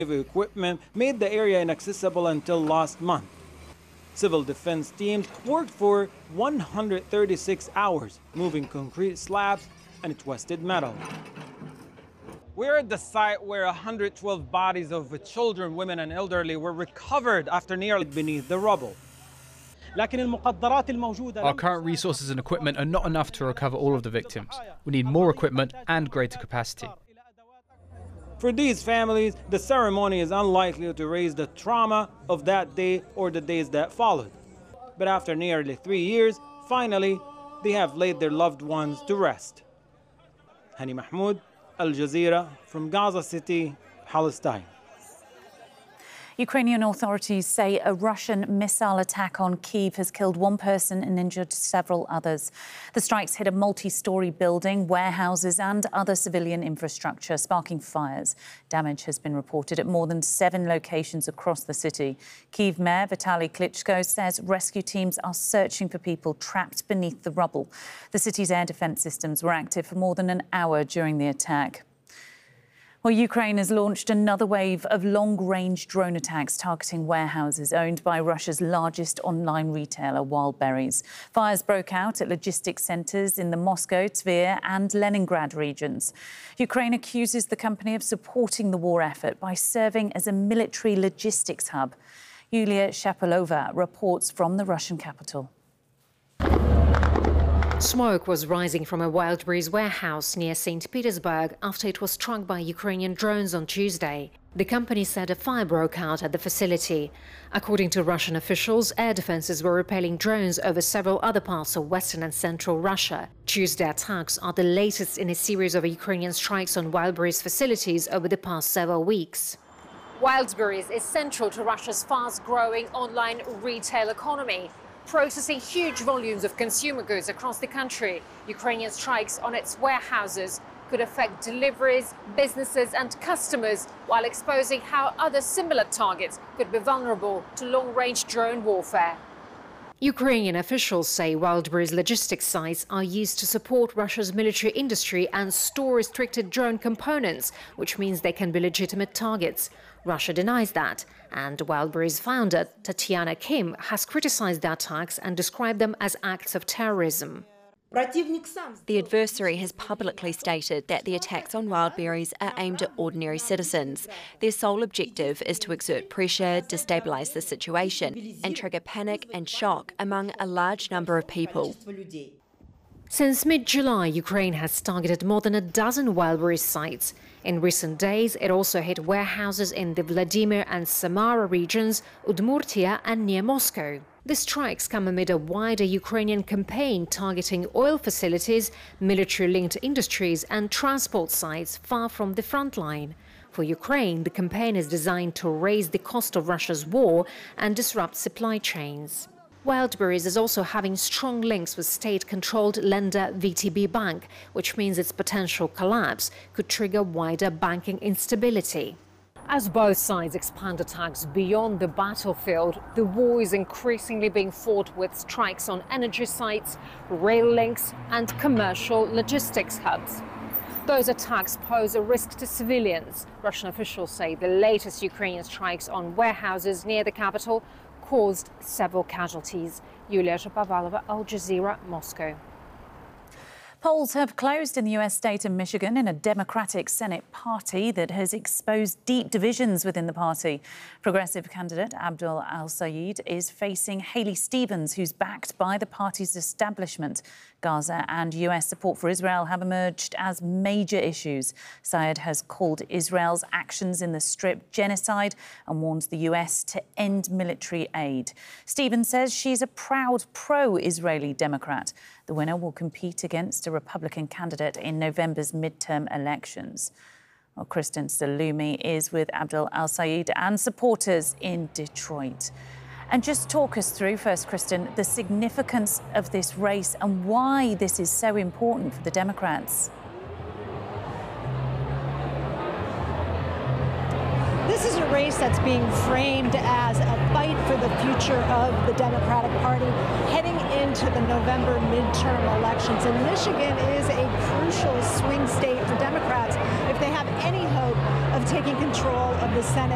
equipment made the area inaccessible until last month. Civil defense teams worked for 136 hours, moving concrete slabs and twisted metal. We're at the site where 112 bodies of children, women, and elderly were recovered after nearly beneath the rubble. Our current resources and equipment are not enough to recover all of the victims. We need more equipment and greater capacity. For these families, the ceremony is unlikely to raise the trauma of that day or the days that followed. But after nearly 3 years, finally, they have laid their loved ones to rest. Hani Mahmoud, Al Jazeera, from Gaza City, Palestine. Ukrainian authorities say a Russian missile attack on Kyiv has killed one person and injured several others. The strikes hit a multi-storey building, warehouses and other civilian infrastructure, sparking fires. Damage has been reported at more than 7 locations across the city. Kyiv Mayor Vitaly Klitschko says rescue teams are searching for people trapped beneath the rubble. The city's air defence systems were active for more than an hour during the attack. Well, Ukraine has launched another wave of long-range drone attacks targeting warehouses owned by Russia's largest online retailer, Wildberries. Fires broke out at logistics centres in the Moscow, Tver and Leningrad regions. Ukraine accuses the company of supporting the war effort by serving as a military logistics hub. Yulia Shapilova reports from the Russian capital. Smoke was rising from a Wildberries warehouse near St. Petersburg after it was struck by Ukrainian drones on Tuesday. The company said a fire broke out at the facility. According to Russian officials, air defences were repelling drones over several other parts of western and central Russia. Tuesday attacks are the latest in a series of Ukrainian strikes on Wildberries facilities over the past several weeks. Wildberries is central to Russia's fast-growing online retail economy, processing huge volumes of consumer goods across the country. Ukrainian strikes on its warehouses could affect deliveries, businesses and customers, while exposing how other similar targets could be vulnerable to long-range drone warfare. Ukrainian officials say Wildberries logistics sites are used to support Russia's military industry and store restricted drone components, which means they can be legitimate targets. Russia denies that, and Wildberries founder Tatiana Kim has criticized the attacks and described them as acts of terrorism. The adversary has publicly stated that the attacks on Wildberries are aimed at ordinary citizens. Their sole objective is to exert pressure, destabilise the situation and trigger panic and shock among a large number of people. Since mid-July, Ukraine has targeted more than a dozen Wildberries sites. In recent days, it also hit warehouses in the Vladimir and Samara regions, Udmurtia and near Moscow. The strikes come amid a wider Ukrainian campaign targeting oil facilities, military-linked industries and transport sites far from the front line. For Ukraine, the campaign is designed to raise the cost of Russia's war and disrupt supply chains. Wildberries is also having strong links with state-controlled lender VTB Bank, which means its potential collapse could trigger wider banking instability. As both sides expand attacks beyond the battlefield, the war is increasingly being fought with strikes on energy sites, rail links and commercial logistics hubs. Those attacks pose a risk to civilians. Russian officials say the latest Ukrainian strikes on warehouses near the capital caused several casualties. Yulia Shapovalova, Al Jazeera, Moscow. Polls have closed in the US state of Michigan in a Democratic Senate party that has exposed deep divisions within the party. Progressive candidate Abdul Al-Sayed is facing Haley Stevens, who's backed by the party's establishment. Gaza and US support for Israel have emerged as major issues. Sayed has called Israel's actions in the Strip genocide and warns the US to end military aid. Stevens says she's a proud pro-Israeli Democrat. The winner will compete against a Republican candidate in November's midterm elections. Well, Kristen Salumi is with Abdul Al-Sayed and supporters in Detroit. And just talk us through first, Kristen, the significance of this race and why this is so important for the Democrats. This is a race that's being framed as a fight for the future of the Democratic Party heading into the November midterm elections. And Michigan is a crucial swing state for Democrats if they have any hope of taking control of the Senate.